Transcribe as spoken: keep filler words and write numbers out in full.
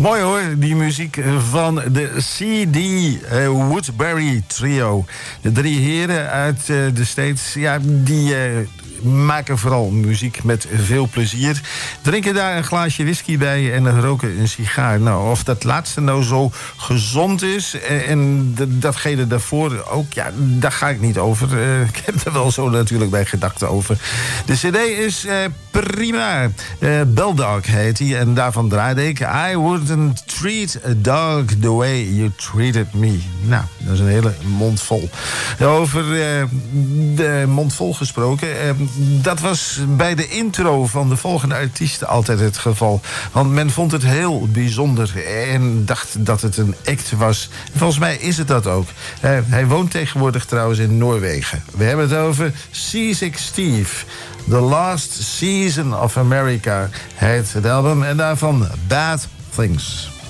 Mooi hoor, die muziek van de C D uh, Woodbury Trio. De drie heren uit uh, de States, ja, die... Uh, maken vooral muziek met veel plezier. Drinken daar een glaasje whisky bij en roken een sigaar. Nou, of dat laatste nou zo gezond is en datgene daarvoor ook, ja, daar ga ik niet over. Uh, ik heb er wel zo natuurlijk bij gedachten over. De cd is uh, prima. Uh, Belldog heet hij en daarvan draaide ik I wouldn't treat a dog the way you treated me. Nou, dat is een hele mond vol. Over uh, de mond vol gesproken... Uh, Dat was bij de intro van de volgende artiesten altijd het geval. Want men vond het heel bijzonder en dacht dat het een act was. Volgens mij is het dat ook. Uh, hij woont tegenwoordig trouwens in Noorwegen. We hebben het over Seasick Steve. The Last Season of America heet het album. En daarvan Bad Things.